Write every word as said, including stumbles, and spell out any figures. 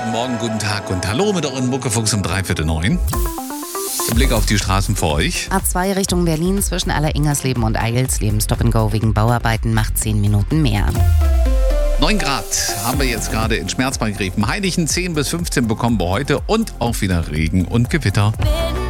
Guten Morgen, guten Tag und hallo mit euren Muckefuchs um dreiviertel neun. Blick auf die Straßen für euch. A zwei Richtung Berlin zwischen Aller-Ingersleben und Eilsleben. Stop and Go wegen Bauarbeiten macht zehn Minuten mehr. neun Grad haben wir jetzt gerade in Schmerzballgräfen. Heiligen zehn bis fünfzehn bekommen wir heute und auch wieder Regen und Gewitter.